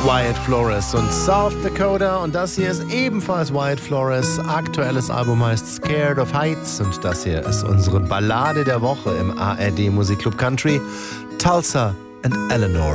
Wyatt Flores und South Dakota, und das hier ist ebenfalls Wyatt Flores. Aktuelles Album heißt Scared of Heights und das hier ist unsere Ballade der Woche im ARD Musikclub Country, Tulsa and Eleanor.